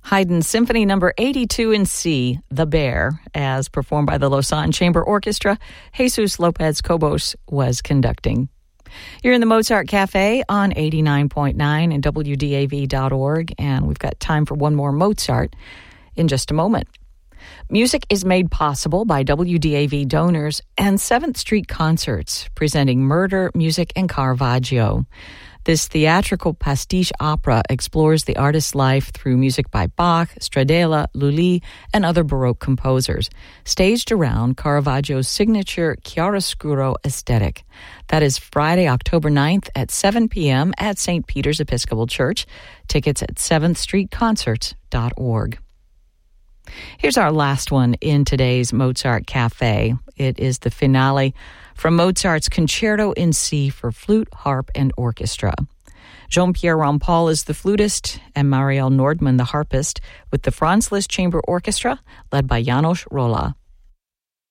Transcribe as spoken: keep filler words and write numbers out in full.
Haydn Symphony Number eighty-two in C, The Bear, as performed by the Lausanne Chamber Orchestra. Jesus Lopez Cobos was conducting. You're in the Mozart Cafe on eighty-nine point nine and W D A V dot org, and we've got time for one more Mozart in just a moment. Music is made possible by W D A V donors and seventh Street Concerts, presenting Murder, Music, and Caravaggio. This theatrical pastiche opera explores the artist's life through music by Bach, Stradella, Lully, and other Baroque composers, staged around Caravaggio's signature chiaroscuro aesthetic. That is Friday, October ninth at seven p.m. at Saint Peter's Episcopal Church. Tickets at seventh street concerts dot org. Here's our last one in today's Mozart Cafe. It is the finale from Mozart's Concerto in C for flute, harp, and orchestra. Jean-Pierre Rampal is the flutist and Marielle Nordman the harpist, with the Franz Liszt Chamber Orchestra led by János Róla.